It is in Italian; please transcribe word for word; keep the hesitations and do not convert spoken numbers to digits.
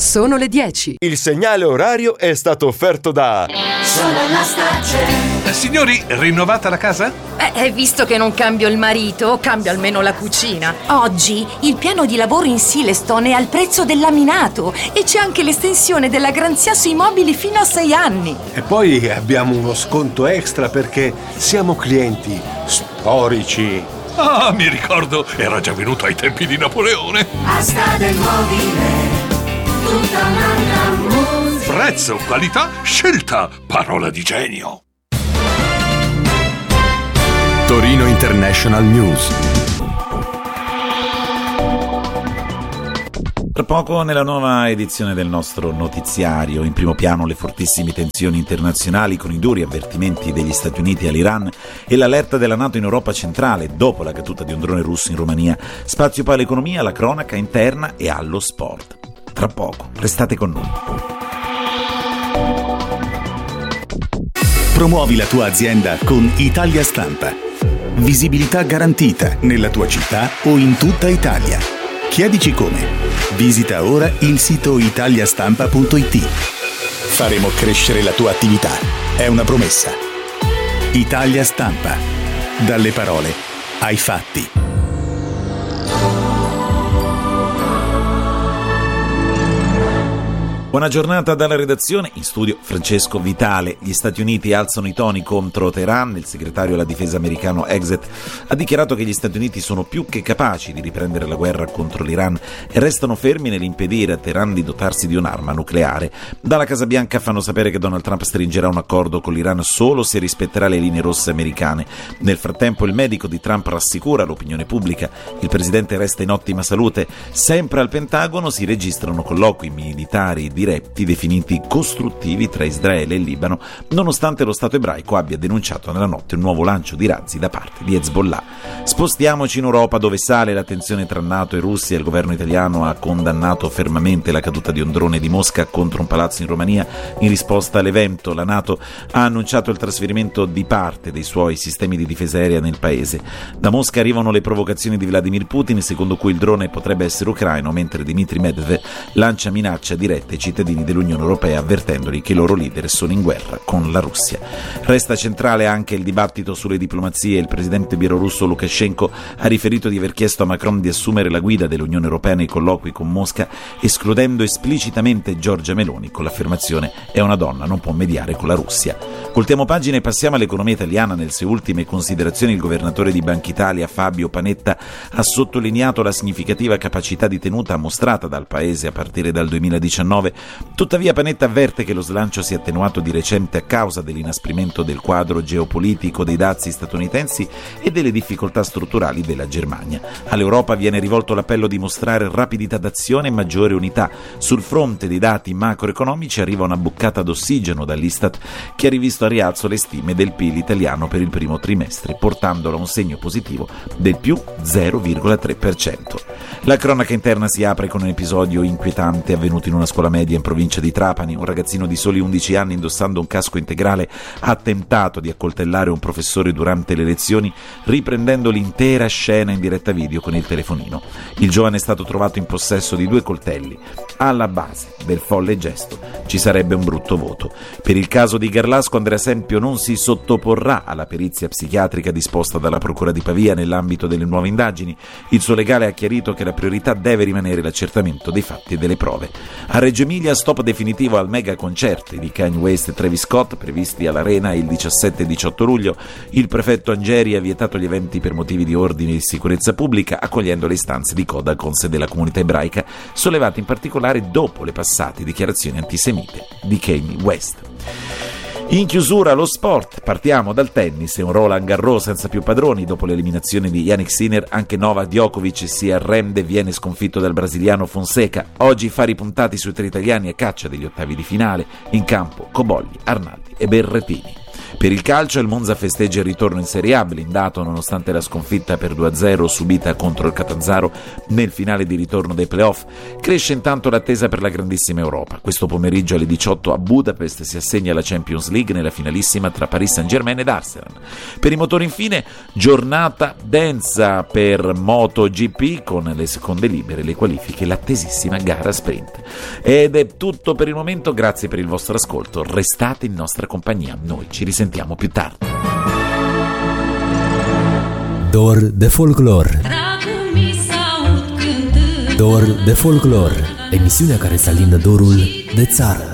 Sono le dieci. Il segnale orario è stato offerto da Sono Anastasia. Eh, signori, rinnovata la casa? Eh, visto che non cambio il marito, cambio almeno la cucina. Oggi il piano di lavoro in Silestone è al prezzo del laminato e c'è anche l'estensione della garanzia sui mobili fino a sei anni. E poi abbiamo uno sconto extra perché siamo clienti storici. Ah, mi ricordo, era già venuto ai tempi di Napoleone. Asta del mobile, tutta un'altra musica. Prezzo, qualità, scelta, parola di genio. Torino International News. Tra poco nella nuova edizione del nostro notiziario, in primo piano le fortissime tensioni internazionali con i duri avvertimenti degli Stati Uniti all'Iran e l'allerta della NATO in Europa centrale dopo la caduta di un drone russo in Romania. Spazio per l'economia, alla cronaca interna e allo sport. Tra poco, restate con noi. Promuovi la tua azienda con Italia Stampa. Visibilità garantita nella tua città o in tutta Italia. Chiedici come. Visita ora il sito italiastampa punto it. Faremo crescere la tua attività. È una promessa. Italia Stampa. Dalle parole ai fatti. Buona giornata dalla redazione, in studio Francesco Vitale. Gli Stati Uniti alzano i toni contro Teheran. Il segretario alla difesa americano Exet ha dichiarato che gli Stati Uniti sono più che capaci di riprendere la guerra contro l'Iran e restano fermi nell'impedire a Teheran di dotarsi di un'arma nucleare. Dalla Casa Bianca fanno sapere che Donald Trump stringerà un accordo con l'Iran solo se rispetterà le linee rosse americane. Nel frattempo il medico di Trump rassicura l'opinione pubblica. Il presidente resta in ottima salute. Sempre al Pentagono si registrano colloqui militari diretti definiti costruttivi tra Israele e il Libano, nonostante lo Stato ebraico abbia denunciato nella notte un nuovo lancio di razzi da parte di Hezbollah. Spostiamoci in Europa, dove sale la tensione tra NATO e Russia. Il governo italiano ha condannato fermamente la caduta di un drone di Mosca contro un palazzo in Romania. In risposta all'evento, la NATO ha annunciato il trasferimento di parte dei suoi sistemi di difesa aerea nel paese. Da Mosca arrivano le provocazioni di Vladimir Putin, secondo cui il drone potrebbe essere ucraino, mentre Dmitry Medvedev lancia minacce dirette ai cittadini dell'Unione Europea, avvertendoli che i loro leader sono in guerra con la Russia. Resta centrale anche il dibattito sulle diplomazie. Il presidente bielorusso Lukashenko ha riferito di aver chiesto a Macron di assumere la guida dell'Unione Europea nei colloqui con Mosca, escludendo esplicitamente Giorgia Meloni con l'affermazione «è una donna, non può mediare con la Russia». Voltiamo pagina e passiamo all'economia italiana. Nelle sue ultime considerazioni il governatore di Banca Italia, Fabio Panetta, ha sottolineato la significativa capacità di tenuta mostrata dal paese a partire dal duemiladiciannove. Tuttavia Panetta avverte che lo slancio si è attenuato di recente a causa dell'inasprimento del quadro geopolitico, dei dazi statunitensi e delle difficoltà strutturali della Germania. All'Europa viene rivolto l'appello di mostrare rapidità d'azione e maggiore unità. Sul fronte dei dati macroeconomici arriva una boccata d'ossigeno dall'Istat, che ha rivisto a rialzo le stime del P I L italiano per il primo trimestre, portandolo a un segno positivo del più zero virgola tre per cento. La cronaca interna si apre con un episodio inquietante avvenuto in una scuola media in provincia di Trapani. Un ragazzino di soli undici anni, indossando un casco integrale, ha tentato di accoltellare un professore durante le lezioni, riprendendo l'intera scena in diretta video con il telefonino. Il giovane è stato trovato in possesso di due coltelli. Alla base del folle gesto ci sarebbe un brutto voto. Per il caso di Garlasco, Andrea Sempio non si sottoporrà alla perizia psichiatrica disposta dalla Procura di Pavia nell'ambito delle nuove indagini. Il suo legale ha chiarito che la priorità deve rimanere l'accertamento dei fatti e delle prove. A Reggio Emilia, stop definitivo al mega concerti di Kanye West e Travis Scott previsti all'Arena il diciassette e diciotto luglio. Il prefetto Angeri ha vietato gli eventi per motivi di ordine e sicurezza pubblica, accogliendo le istanze di Codacons e della comunità ebraica, sollevate in particolare dopo le passate dichiarazioni antisemite di Kanye West. In chiusura lo sport, partiamo dal tennis e un Roland Garros senza più padroni. Dopo l'eliminazione di Jannik Sinner, anche Novak Djokovic si arrende e viene sconfitto dal brasiliano Fonseca. Oggi fari puntati sui tre italiani a caccia degli ottavi di finale, in campo Cobolli, Arnaldi e Berrettini. Per il calcio il Monza festeggia il ritorno in Serie A, blindato nonostante la sconfitta per due a zero subita contro il Catanzaro nel finale di ritorno dei playoff. Cresce intanto l'attesa per la grandissima Europa. Questo pomeriggio alle diciotto a Budapest si assegna la Champions League nella finalissima tra Paris Saint-Germain ed Arsenal. Per i motori infine giornata densa per MotoGP con le seconde libere, le qualifiche e l'attesissima gara sprint. Ed è tutto per il momento, grazie per il vostro ascolto, restate in nostra compagnia, noi ci risentiamo più tardi. Dor de Folklore. Dor de Folklore, emisiunea care să alină dorul de țară.